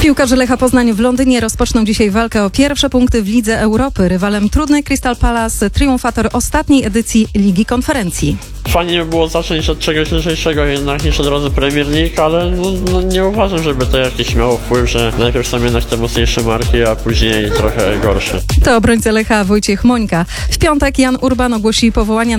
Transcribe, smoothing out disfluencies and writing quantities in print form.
Piłkarze Lecha Poznań w Londynie rozpoczną dzisiaj walkę o pierwsze punkty w Lidze Europy. Rywalem trudnej Crystal Palace, triumfator ostatniej edycji Ligi Konferencji. Fajnie by było zacząć od czegoś lżejszego jednak niż od razu Premier League, ale nie uważam, żeby to jakiś miało wpływ, że najpierw są jednak te mocniejsze marki, a później trochę gorsze. To obrońca Lecha Wojciech Mońka. W piątek Jan Urban ogłosi powołania